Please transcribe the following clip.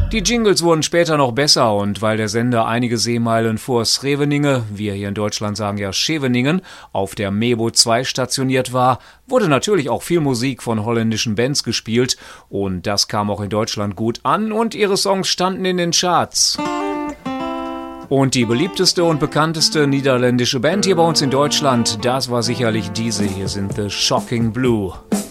Die Jingles wurden später noch besser und weil der Sender einige Seemeilen vor Scheveningen, wir hier in Deutschland sagen ja Scheveningen, auf der Mebo 2 stationiert war, wurde natürlich auch viel Musik von holländischen Bands gespielt und das kam auch in Deutschland gut an und ihre Songs standen in den Charts. Und die beliebteste und bekannteste niederländische Band hier bei uns in Deutschland, das war sicherlich diese. Hier sind The Shocking Blue.